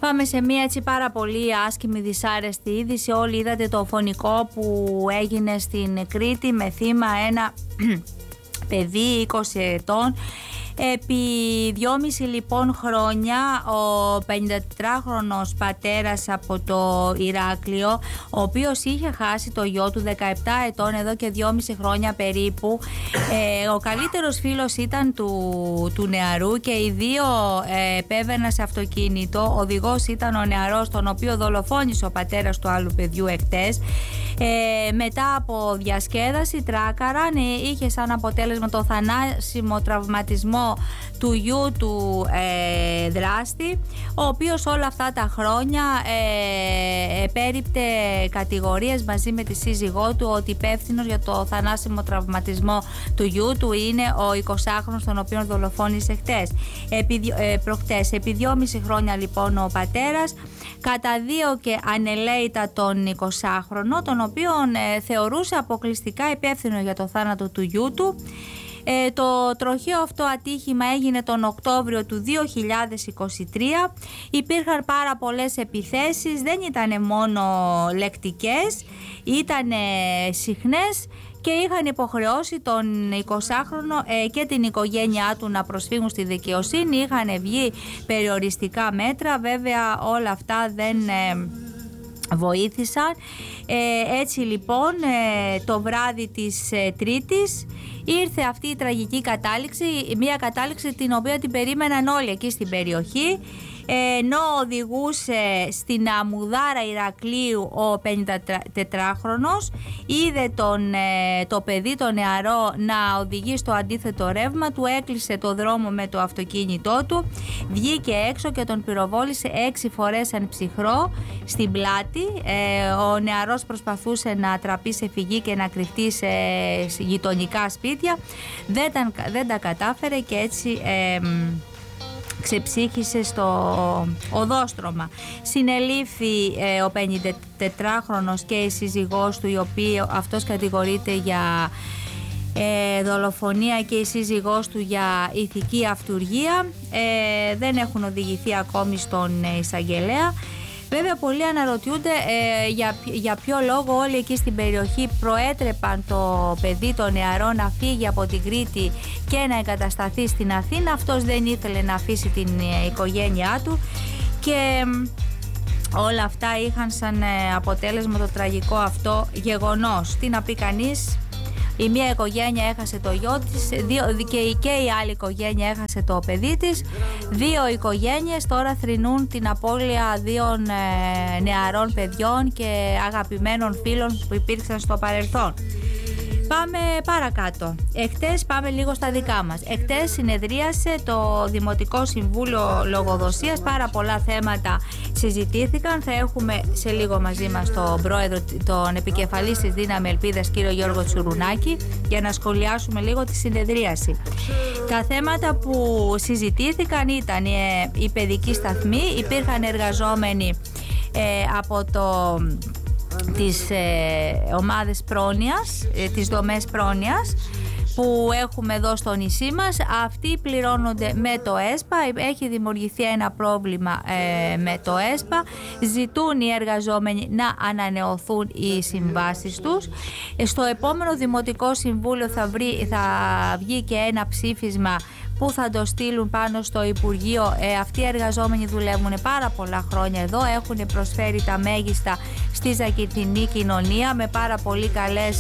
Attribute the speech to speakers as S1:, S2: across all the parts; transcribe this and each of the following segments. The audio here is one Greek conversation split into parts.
S1: Πάμε σε μια έτσι πάρα πολύ άσχημη δυσάρεστη είδηση. Όλοι είδατε το φωνικό που έγινε στην Κρήτη με θύμα ένα παιδί 20 ετών. Επί 2,5 λοιπόν χρόνια ο 54χρονος πατέρας από το Ηράκλειο, ο οποίος είχε χάσει το γιο του 17 ετών εδώ και 2,5 χρόνια περίπου, ο καλύτερος φίλος ήταν του νεαρού και οι δύο επέβαιναν σε αυτοκίνητο. Ο οδηγός ήταν ο νεαρός, τον οποίο δολοφόνησε ο πατέρας του άλλου παιδιού εχτες. Μετά από διασκέδαση τράκαραν, είχε σαν αποτέλεσμα το θανάσιμο τραυματισμό του γιου του δράστη, ο οποίος όλα αυτά τα χρόνια επέριπτε κατηγορίες μαζί με τη σύζυγό του ότι υπεύθυνος για το θανάσιμο τραυματισμό του γιου του είναι ο 20χρονος, τον οποίο δολοφόνησε προχτές. Επί 2,5 χρόνια λοιπόν ο πατέρας καταδίωκε ανελαίητα τον 20χρονο, τον οποίον θεωρούσε αποκλειστικά υπεύθυνο για το θάνατο του γιου του. Το τροχαίο αυτό ατύχημα έγινε τον Οκτώβριο του 2023. Υπήρχαν πάρα πολλές επιθέσεις, δεν ήταν μόνο λεκτικές, ήταν συχνές και είχαν υποχρεώσει τον 20χρονο και την οικογένειά του να προσφύγουν στη δικαιοσύνη. Είχαν βγει περιοριστικά μέτρα, βέβαια όλα αυτά δεν βοήθησαν. Έτσι λοιπόν το βράδυ της Τρίτης ήρθε αυτή η τραγική κατάληξη, μια κατάληξη την οποία την περίμεναν όλοι εκεί στην περιοχή. Ενώ οδηγούσε στην Αμμουδάρα Ηρακλείου ο 54χρονος, είδε το παιδί το νεαρό να οδηγεί στο αντίθετο ρεύμα, του έκλεισε το δρόμο με το αυτοκίνητό του, βγήκε έξω και τον πυροβόλησε 6 φορές εν ψυχρό στην πλάτη. Ο νεαρός προσπαθούσε να τραπεί σε φυγή και να κρυφτεί σε γειτονικά σπίτια, δεν τα κατάφερε και έτσι ξεψύχησε στο οδόστρωμα. Συνελήφθη ο 54χρονος και η σύζυγός του, η οποία αυτός κατηγορείται για δολοφονία και η σύζυγός του για ηθική αυτουργία. Δεν έχουν οδηγηθεί ακόμη στον εισαγγελέα. Βέβαια πολλοί αναρωτιούνται για ποιο λόγο όλοι εκεί στην περιοχή προέτρεπαν το παιδί το νεαρό να φύγει από την Κρήτη και να εγκατασταθεί στην Αθήνα. Αυτός δεν ήθελε να αφήσει την οικογένειά του και όλα αυτά είχαν σαν αποτέλεσμα το τραγικό αυτό γεγονός. Τι να πει κανείς, η μία οικογένεια έχασε το γιο της και η άλλη οικογένεια έχασε το παιδί της. Δύο οικογένειες τώρα θρηνούν την απώλεια δύο νεαρών παιδιών και αγαπημένων φίλων που υπήρξαν στο παρελθόν. Πάμε παρακάτω. Εχτες πάμε λίγο στα δικά μας. Εχτες συνεδρίασε το Δημοτικό Συμβούλιο Λογοδοσίας. Πάρα πολλά θέματα συζητήθηκαν. Θα έχουμε σε λίγο μαζί μας τον πρόεδρο, τον επικεφαλής της Δύναμη Ελπίδας, κύριο Γιώργο Τσουρουνάκη, για να σχολιάσουμε λίγο τη συνεδρίαση. Τα θέματα που συζητήθηκαν ήταν η παιδική σταθμή. Υπήρχαν εργαζόμενοι από τις ομάδες πρόνοιας, τις δομές πρόνοιας που έχουμε εδώ στο νησί μας. Αυτοί πληρώνονται με το ΕΣΠΑ. Έχει δημιουργηθεί ένα πρόβλημα με το ΕΣΠΑ. Ζητούν οι εργαζόμενοι να ανανεωθούν οι συμβάσεις τους. Στο επόμενο Δημοτικό Συμβούλιο θα βγει και ένα ψήφισμα που θα το στείλουν πάνω στο Υπουργείο. Αυτοί οι εργαζόμενοι δουλεύουν πάρα πολλά χρόνια εδώ, έχουν προσφέρει τα μέγιστα στη ζακυρτινή κοινωνία με πάρα πολύ καλές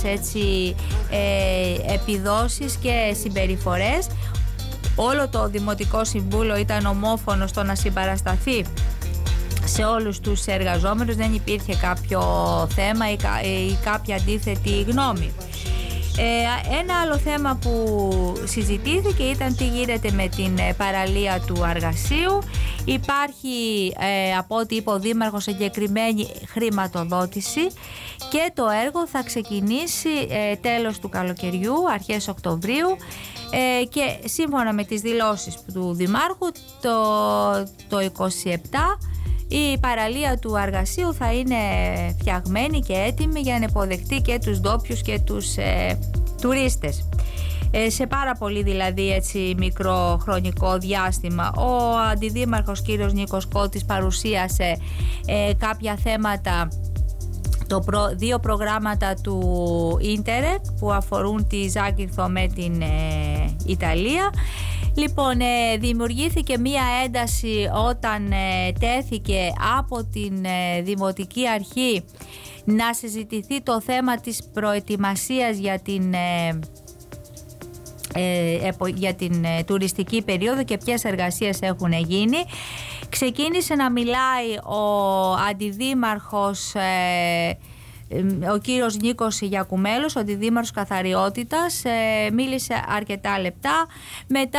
S1: επιδόσεις και συμπεριφορές. Όλο το Δημοτικό Συμβούλιο ήταν ομόφωνο στο να συμπαρασταθεί σε όλους τους εργαζόμενους, δεν υπήρχε κάποιο θέμα ή κάποια αντίθετη γνώμη. Ένα άλλο θέμα που συζητήθηκε ήταν τι γίνεται με την παραλία του Αργασίου. Υπάρχει από ό,τι είπε ο Δήμαρχος συγκεκριμένη χρηματοδότηση και το έργο θα ξεκινήσει τέλος του καλοκαιριού, αρχές Οκτωβρίου, και σύμφωνα με τις δηλώσεις του Δημάρχου το 27 η παραλία του Αργασίου θα είναι φτιαγμένη και έτοιμη για να υποδεχτεί και τους ντόπιους και τους τουρίστες. σε πάρα πολύ δηλαδή έτσι μικρό χρονικό διάστημα. Ο αντιδήμαρχος κύριος Νίκος Κώτης παρουσίασε κάποια θέματα, δύο προγράμματα του Ίντερεκ που αφορούν τη Ζάκυνθο με την Ιταλία. Λοιπόν, δημιουργήθηκε μία ένταση όταν τέθηκε από την Δημοτική Αρχή να συζητηθεί το θέμα της προετοιμασίας για την τουριστική περίοδο και ποιες εργασίες έχουν γίνει. Ξεκίνησε να μιλάει ο αντιδήμαρχος, ο κύριος Νίκος Γιακουμέλος, ο αντιδήμαρχος καθαριότητας, μίλησε αρκετά λεπτά. Μετά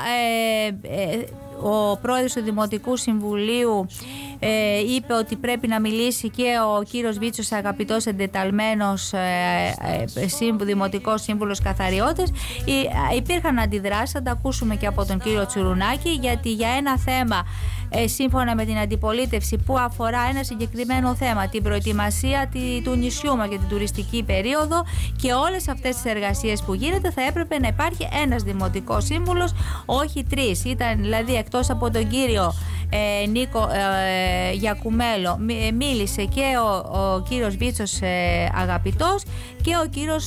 S1: ο πρόεδρος του Δημοτικού Συμβουλίου είπε ότι πρέπει να μιλήσει και ο κύριος Βίτσος, αγαπητός εντεταλμένος Δημοτικός Σύμβουλος Καθαριότητας. Υπήρχαν αντιδράσεις, θα τα ακούσουμε και από τον κύριο Τσουρουνάκη, γιατί για ένα θέμα, σύμφωνα με την αντιπολίτευση, που αφορά ένα συγκεκριμένο θέμα, την προετοιμασία του νησιού μας για την τουριστική περίοδο και όλες αυτές τις εργασίες που γίνεται, θα έπρεπε να υπάρχει ένας δημοτικός σύμβουλος, όχι τρεις. Ήταν δηλαδή, εκτός από τον κύριο Νίκο Γιακουμέλο, μίλησε και ο κύριος Βίτσος αγαπητός και ο κύριος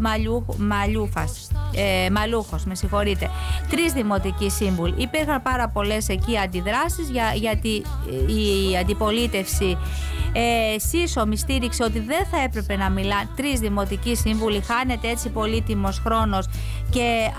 S1: Μαλούχος, με συγχωρείτε. Τρεις δημοτικοί σύμβουλοι. Υπήρχαν πάρα πολλές εκεί αντιδράσεις, γιατί η αντιπολίτευση σύσσωμη στήριξε ότι δεν θα έπρεπε να μιλάνε τρεις δημοτικοί σύμβουλοι, χάνεται έτσι πολύτιμος χρόνος και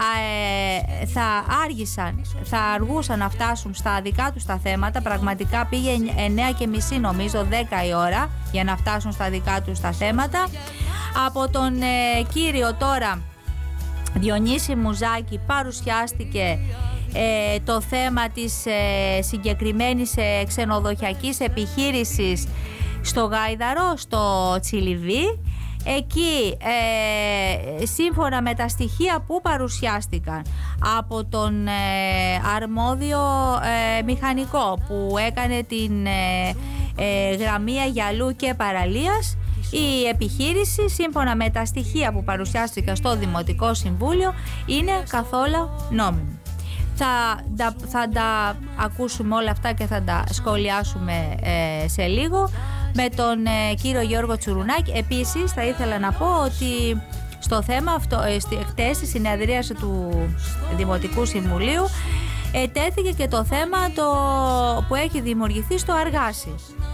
S1: θα αργούσαν να φτάσουν στα δικά τους τα θέματα. Πραγματικά πήγε 9:30 νομίζω, 10 η ώρα για να φτάσουν στα δικά τους τα θέματα. Από τον κύριο τώρα Διονύση Μουζάκη παρουσιάστηκε το θέμα της συγκεκριμένης ξενοδοχειακής επιχείρησης στο Γάιδαρο, στο Τσιλιβί. Εκεί σύμφωνα με τα στοιχεία που παρουσιάστηκαν από τον αρμόδιο μηχανικό που έκανε την γραμμή Αγιαλού και Παραλίας, η επιχείρηση, σύμφωνα με τα στοιχεία που παρουσιάστηκαν στο Δημοτικό Συμβούλιο, είναι καθόλου νόμιμη. Θα τα ακούσουμε όλα αυτά και θα τα σχολιάσουμε σε λίγο με τον κύριο Γιώργο Τσουρουνάκη. Επίσης θα ήθελα να πω ότι στο θέμα αυτό, χτες στη συνεδρίαση του Δημοτικού Συμβουλίου, τέθηκε και το θέμα που έχει δημιουργηθεί στο Αργάσι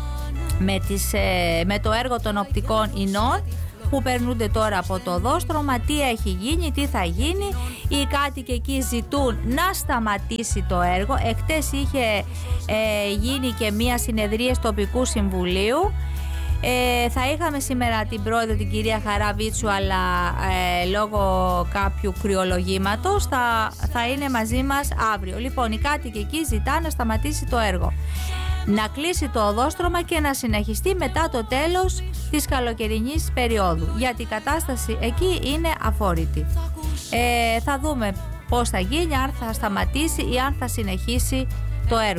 S1: με το έργο των οπτικών ινών που περνούνται τώρα από το δόστρωμα. Τι έχει γίνει, τι θα γίνει. Οι κάτοικοι εκεί ζητούν να σταματήσει το έργο. Εχτες είχε γίνει και μία συνεδρία τοπικού συμβουλίου. Θα είχαμε σήμερα την πρόεδρο, την κυρία Χαραβίτσου, αλλά λόγω κάποιου κρυολογήματος θα είναι μαζί μας αύριο. Λοιπόν, οι κάτοικοι εκεί ζητάνε να σταματήσει το έργο, να κλείσει το οδόστρωμα και να συνεχιστεί μετά το τέλος της καλοκαιρινής περίοδου, γιατί η κατάσταση εκεί είναι αφόρητη. Θα δούμε πώς θα γίνει, αν θα σταματήσει ή αν θα συνεχίσει το έργο.